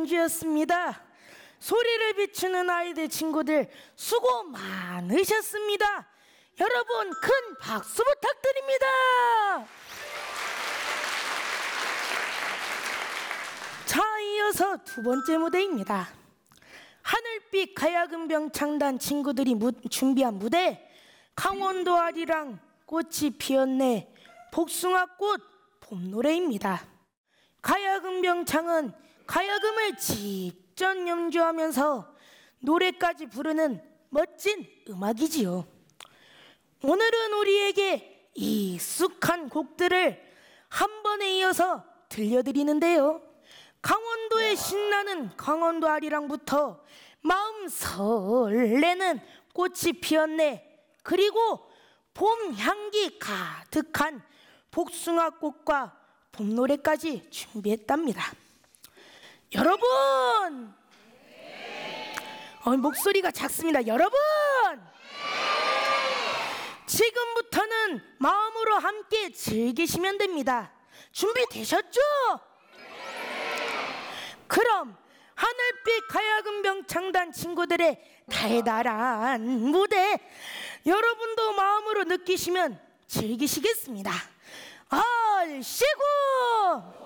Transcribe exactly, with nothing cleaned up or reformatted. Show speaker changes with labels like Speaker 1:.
Speaker 1: 연주였습니다. 소리를 비추는 아이들 친구들 수고 많으셨습니다. 여러분 큰 박수 부탁드립니다. 자, 이어서 두 번째 무대입니다. 하늘빛 가야금병 창단 친구들이 무, 준비한 무대, 강원도 아리랑 꽃이 피었네 복숭아꽃 봄노래입니다. 가야금병창은 가야금을 직접 연주하면서 노래까지 부르는 멋진 음악이지요. 오늘은 우리에게 익숙한 곡들을 한 번에 이어서 들려드리는데요. 강원도의 신나는 강원도 아리랑부터 마음 설레는 꽃이 피었네, 그리고 봄 향기 가득한 복숭아꽃과 봄노래까지 준비했답니다. 여러분, 어, 목소리가 작습니다. 여러분, 지금부터는 마음으로 함께 즐기시면 됩니다. 준비되셨죠? 그럼 하늘빛 가야금병 창단 친구들의 달달한 무대 여러분도 마음으로 느끼시면 즐기시겠습니다. 얼씨구